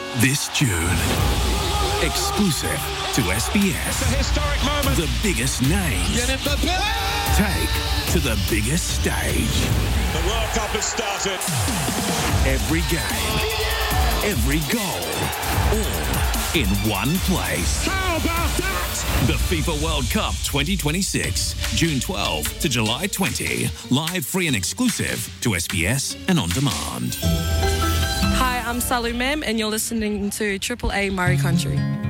This June. Exclusive to SBS. It's a historic moment. The biggest names take to the biggest stage. The World Cup has started. Every game, every goal, all in one place. How about that? The FIFA World Cup 2026, June 12 to July 20. Live, free and exclusive to SBS and on demand. Hi, I'm Salu Mem and you're listening to Triple A Murray Country.